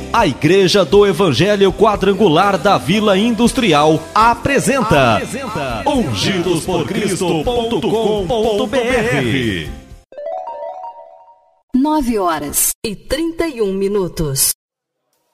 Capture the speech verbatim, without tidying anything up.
A Igreja do Evangelho Quadrangular da Vila Industrial apresenta, apresenta ungidos por cristo ponto com ponto br. nove horas e trinta e um minutos.